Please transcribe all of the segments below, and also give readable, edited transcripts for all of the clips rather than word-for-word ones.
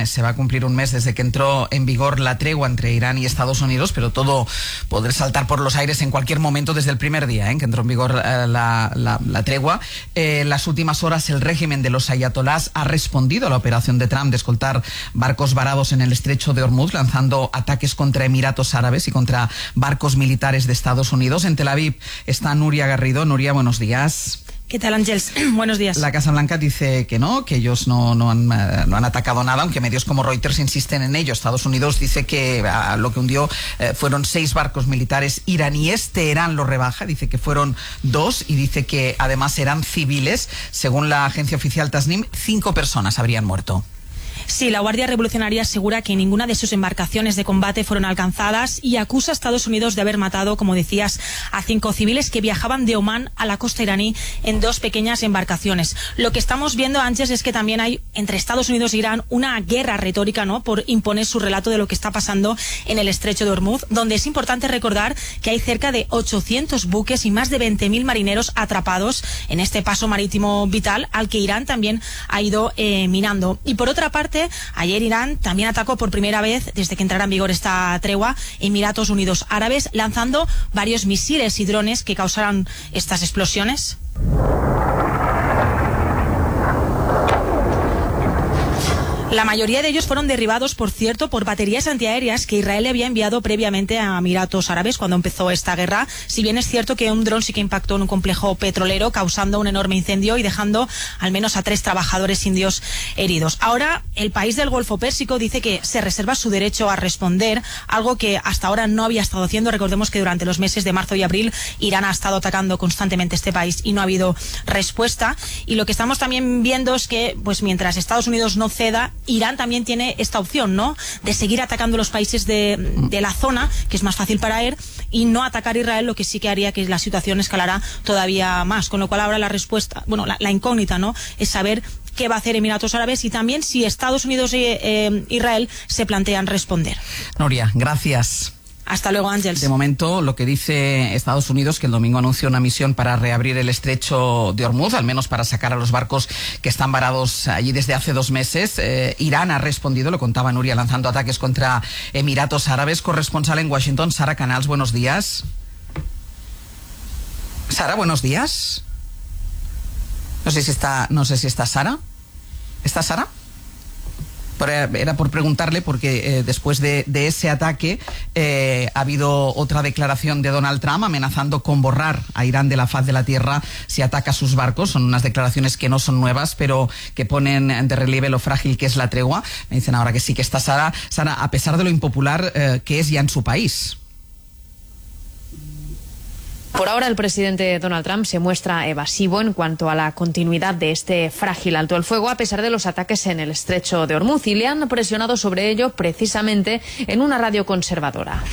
viernes se va a cumplir un mes desde que entró en vigor la tregua entre Irán y Estados Unidos, pero todo podrá saltar por los aires en cualquier momento desde el primer día que entró en vigor la tregua. En las últimas horas el régimen de los ayatolás ha respondido a la operación de Trump de escoltar barcos varados en el estrecho de Hormuz, lanzando ataques contra Emiratos Árabes y contra barcos militares de Estados Unidos. En Tel Aviv está Nuria Garrido. Nuria, buenos días. ¿Qué tal, Ángels? Buenos días. La Casa Blanca dice que no, que ellos no han atacado nada, aunque medios como Reuters insisten en ello. Estados Unidos dice que lo que hundió fueron 6 barcos militares iraníes. Teherán lo rebaja, dice que fueron 2 y dice que además eran civiles. Según la agencia oficial Tasnim, 5 personas habrían muerto. Sí, la Guardia Revolucionaria asegura que ninguna de sus embarcaciones de combate fueron alcanzadas y acusa a Estados Unidos de haber matado, como decías, a 5 civiles que viajaban de Omán a la costa iraní en 2 pequeñas embarcaciones. Lo que estamos viendo, Ángel, es que también hay entre Estados Unidos e Irán una guerra retórica, ¿no?, por imponer su relato de lo que está pasando en el estrecho de Hormuz, donde es importante recordar que hay cerca de 800 buques y más de 20.000 marineros atrapados en este paso marítimo vital al que Irán también ha ido minando. Y por otra parte, ayer Irán también atacó por primera vez desde que entrara en vigor esta tregua Emiratos Unidos Árabes, lanzando varios misiles y drones que causaron estas explosiones. La mayoría de ellos fueron derribados, por cierto, por baterías antiaéreas que Israel le había enviado previamente a Emiratos Árabes cuando empezó esta guerra. Si bien es cierto que un dron sí que impactó en un complejo petrolero, causando un enorme incendio y dejando al menos a 3 trabajadores indios heridos. Ahora, el país del Golfo Pérsico dice que se reserva su derecho a responder, algo que hasta ahora no había estado haciendo. Recordemos que durante los meses de marzo y abril Irán ha estado atacando constantemente este país y no ha habido respuesta. Y lo que estamos también viendo es que, pues mientras Estados Unidos no ceda, Irán también tiene esta opción, ¿no?, de seguir atacando los países de la zona, que es más fácil para él, y no atacar Israel, lo que sí que haría que la situación escalara todavía más. Con lo cual ahora la respuesta, bueno, la incógnita, ¿no?, es saber qué va a hacer Emiratos Árabes y también si Estados Unidos e Israel se plantean responder. Nuria, gracias. Hasta luego, Ángels. De momento, lo que dice Estados Unidos, que el domingo anunció una misión para reabrir el estrecho de Hormuz, al menos para sacar a los barcos que están varados allí desde hace 2 meses. Irán ha respondido, lo contaba Nuria, lanzando ataques contra Emiratos Árabes. Corresponsal en Washington, Sara Canals, buenos días. Sara, buenos días. No sé si está Sara. ¿Está Sara? Era por preguntarle porque después de ese ataque ha habido otra declaración de Donald Trump amenazando con borrar a Irán de la faz de la tierra si ataca sus barcos. Son unas declaraciones que no son nuevas, pero que ponen de relieve lo frágil que es la tregua. Me dicen ahora que sí que está Sara. Sara, a pesar de lo impopular que es ya en su país. Por ahora, el presidente Donald Trump se muestra evasivo en cuanto a la continuidad de este frágil alto el fuego, a pesar de los ataques en el estrecho de Hormuz, y le han presionado sobre ello precisamente en una radio conservadora.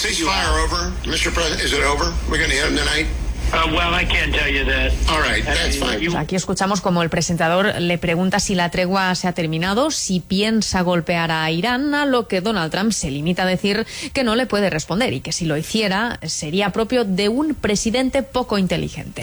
Aquí escuchamos como el presentador le pregunta si la tregua se ha terminado, si piensa golpear a Irán, a lo que Donald Trump se limita a decir que no le puede responder y que si lo hiciera sería propio de un presidente poco inteligente.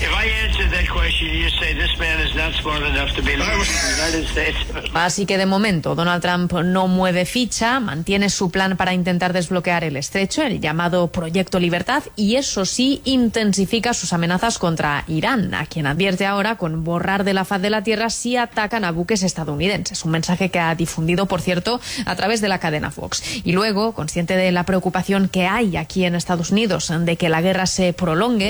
Así que de momento Donald Trump no mueve ficha, mantiene su plan para intentar desbloquear el estrecho, el llamado Proyecto Libertad, y eso sí, intensifica sus amenazas contra Irán, a quien advierte ahora con borrar de la faz de la tierra si atacan a buques estadounidenses. Un mensaje que ha difundido, por cierto, a través de la cadena Fox. Y luego, consciente de la preocupación que hay aquí en Estados Unidos de que la guerra se prolongue,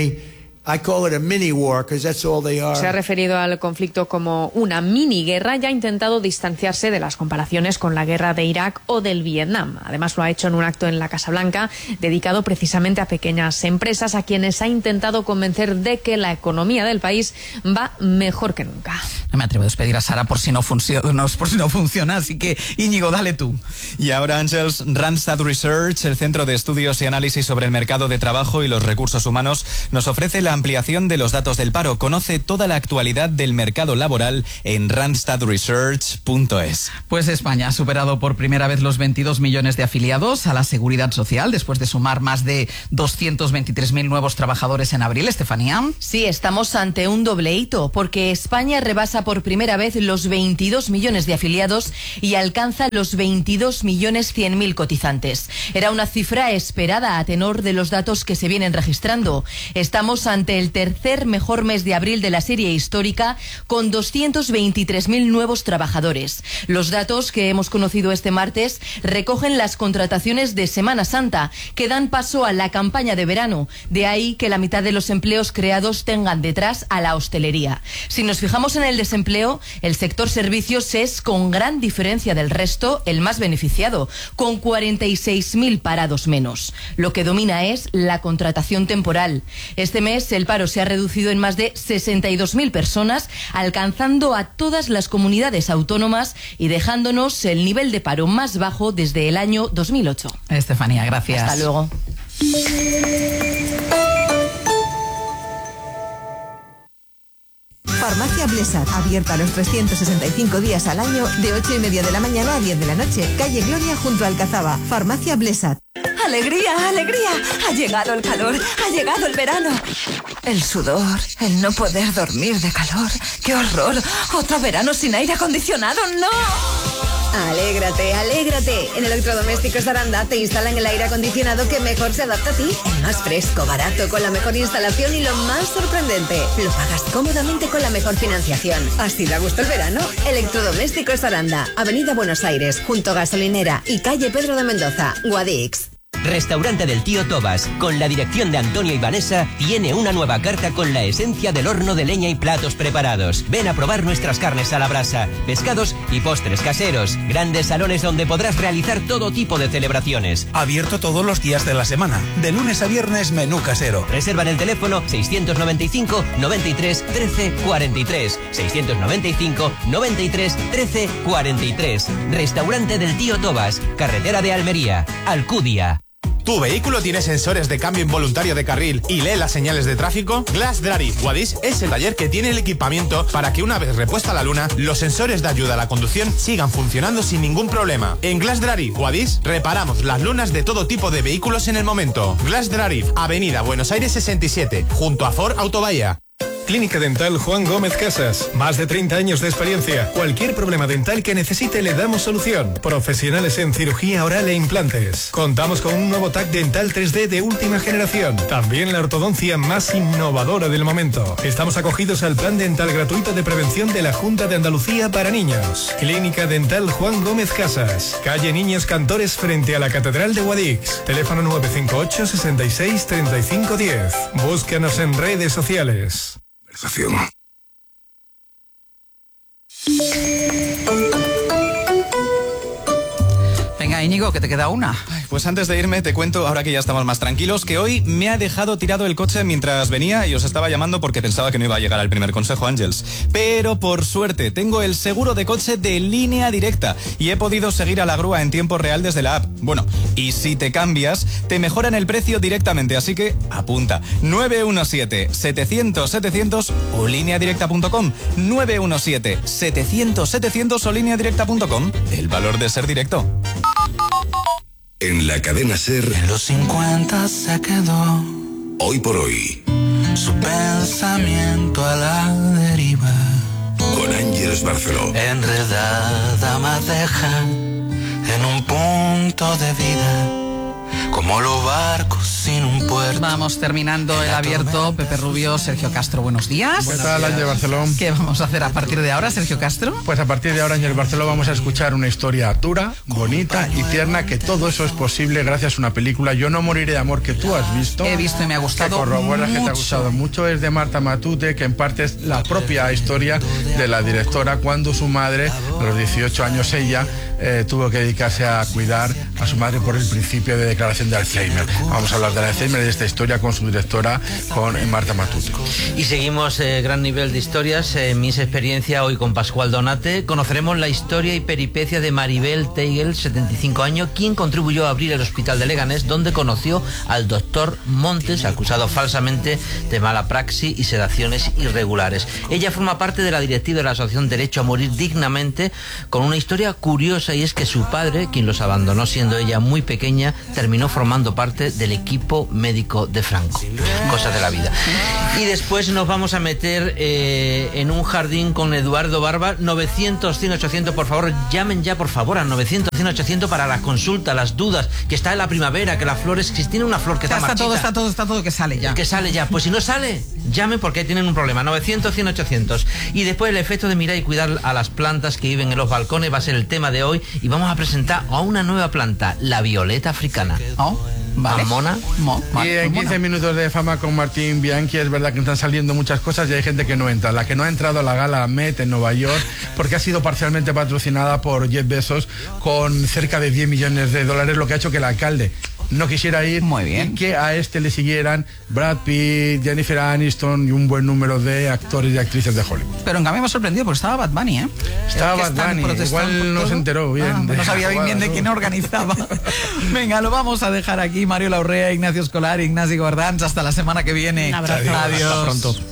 se ha referido al conflicto como una mini guerra y ha intentado distanciarse de las comparaciones con la guerra de Irak o del Vietnam. Además, lo ha hecho en un acto en la Casa Blanca dedicado precisamente a pequeñas empresas a quienes ha intentado convencer de que la economía del país va mejor que nunca. No me atrevo a despedir a Sara por si no funciona, así que Íñigo, dale tú. Y ahora, Ángels, Randstad Research, el Centro de Estudios y Análisis sobre el Mercado de Trabajo y los Recursos Humanos, nos ofrece la la ampliación de los datos del paro. Conoce toda la actualidad del mercado laboral en randstadresearch.es. Pues España ha superado por primera vez los 22 millones de afiliados a la Seguridad Social después de sumar más de 223.000 nuevos trabajadores en abril. Estefanía. Sí, estamos ante un doble hito, porque España rebasa por primera vez los 22 millones de afiliados y alcanza los 22.100.000 cotizantes. Era una cifra esperada a tenor de los datos que se vienen registrando. Estamos ante el tercer mejor mes de abril de la serie histórica, con 223.000 nuevos trabajadores. Los datos que hemos conocido este martes recogen las contrataciones de Semana Santa, que dan paso a la campaña de verano. De ahí que la mitad de los empleos creados tengan detrás a la hostelería. Si nos fijamos en el desempleo, el sector servicios es, con gran diferencia del resto, el más beneficiado, con 46.000 parados menos. Lo que domina es la contratación temporal. Este mes el paro se ha reducido en más de 62.000 personas, alcanzando a todas las comunidades autónomas y dejándonos el nivel de paro más bajo desde el año 2008. Estefanía, gracias. Hasta luego. Farmacia Blesat, abierta los 365 días al año, de 8:30 de la mañana a 10 de la noche. Calle Gloria, junto a Alcazaba. Farmacia Blesat. ¡Alegría, alegría! Ha llegado el calor, ha llegado el verano. El sudor, el no poder dormir de calor. ¡Qué horror! ¡Otro verano sin aire acondicionado! ¡No! Alégrate, alégrate. En Electrodomésticos Aranda te instalan el aire acondicionado que mejor se adapta a ti. El más fresco, barato, con la mejor instalación y lo más sorprendente. Lo pagas cómodamente con la mejor financiación. ¿Así da gusto el verano? Electrodomésticos Aranda, Avenida Buenos Aires, junto a Gasolinera y calle Pedro de Mendoza, Guadix. Restaurante del Tío Tobas, con la dirección de Antonio y Vanessa, tiene una nueva carta con la esencia del horno de leña y platos preparados. Ven a probar nuestras carnes a la brasa, pescados y postres caseros. Grandes salones donde podrás realizar todo tipo de celebraciones. Abierto todos los días de la semana. De lunes a viernes, menú casero. Reserva en el teléfono 695 93 13 43. 695 93 13 43. Restaurante del Tío Tobas, carretera de Almería, Alcudia. ¿Tu vehículo tiene sensores de cambio involuntario de carril y lee las señales de tráfico? Glass Drive Guadix es el taller que tiene el equipamiento para que, una vez repuesta la luna, los sensores de ayuda a la conducción sigan funcionando sin ningún problema. En Glass Drive Guadix reparamos las lunas de todo tipo de vehículos en el momento. Glass Drive, Avenida Buenos Aires 67, junto a Ford Autobahía. Clínica Dental Juan Gómez Casas. Más de 30 años de experiencia. Cualquier problema dental que necesite le damos solución. Profesionales en cirugía oral e implantes. Contamos con un nuevo TAC dental 3D de última generación. También la ortodoncia más innovadora del momento. Estamos acogidos al plan dental gratuito de prevención de la Junta de Andalucía para niños. Clínica Dental Juan Gómez Casas. Calle Niños Cantores frente a la Catedral de Guadix. Teléfono 958 66 35 10. Búscanos en redes sociales. Venga, Íñigo, que te queda una. Pues antes de irme te cuento, ahora que ya estamos más tranquilos, que hoy me ha dejado tirado el coche mientras venía y os estaba llamando porque pensaba que no iba a llegar al primer consejo, Ángels. Pero por suerte tengo el seguro de coche de Línea Directa y he podido seguir a la grúa en tiempo real desde la app. Bueno, y si te cambias, te mejoran el precio directamente, así que apunta. 917-700-700 o lineadirecta.com. 917-700-700 o lineadirecta.com. El valor de ser directo. En la cadena SER, en los 50 se quedó. Hoy por hoy, su pensamiento a la deriva. Con Ángeles Barceló. Enredada me deja en un punto de vida. Como los barcos sin un puerto. Vamos terminando el abierto. Pepe Rubio, Sergio Castro, buenos días. ¿Qué tal, Ángel Barceló? ¿Qué vamos a hacer a partir de ahora, Sergio Castro? Pues a partir de ahora, Ángel Barceló, vamos a escuchar una historia dura, bonita y tierna, que todo eso es posible gracias a una película, Yo no moriré de amor, que tú has visto. He visto y me ha gustado que corroboras mucho. Que te ha gustado mucho. Es de Marta Matute, que en parte es la propia historia de la directora cuando su madre, a los 18 años ella, tuvo que dedicarse a cuidar a su madre por el principio de declaración de Alzheimer. Vamos a hablar del Alzheimer, de esta historia con su directora, con Marta Matute. Y seguimos gran nivel de historias, Mis Experiencia, hoy con Pascual Donate. Conoceremos la historia y peripecia de Maribel Teigel, 75 años, quien contribuyó a abrir el hospital de Leganés, donde conoció al doctor Montes, acusado falsamente de mala praxis y sedaciones irregulares. Ella forma parte de la directiva de la Asociación Derecho a Morir Dignamente, con una historia curiosa, y es que su padre, quien los abandonó siendo ella muy pequeña, terminó formando parte del equipo médico de Franco. Cosas de la vida. Y después nos vamos a meter en un jardín con Eduardo Barba. 900-100-800, por favor, llamen ya por favor al 900-100-800 para la consulta, las dudas, que está en la primavera, que las flores, que tiene una flor que está marchita. Está todo que sale ya. Que sale ya. Pues si no sale, llamen porque tienen un problema. 900-100-800. Y después el efecto de mirar y cuidar a las plantas que viven en los balcones va a ser el tema de hoy, y vamos a presentar a una nueva planta, la violeta africana. Vale. Mona. Y en 15 minutos de fama con Martín Bianchi, es verdad que están saliendo muchas cosas y hay gente que no entra. La que no ha entrado a la gala Met en Nueva York, porque ha sido parcialmente patrocinada por Jeff Bezos con cerca de $10 millones, lo que ha hecho que el alcalde no quisiera ir. Muy bien. Y que a este le siguieran Brad Pitt, Jennifer Aniston y un buen número de actores y actrices de Hollywood. Pero en cambio me ha sorprendido porque estaba Bad Bunny, ¿eh? Estaba Bad Bunny, igual no se enteró bien. No sabía bien de quién organizaba. Venga, lo vamos a dejar aquí. Mario Laurrea, Ignacio Escolar, Ignacio Guardans. Hasta la semana que viene. Un abrazo. Adiós. Hasta pronto.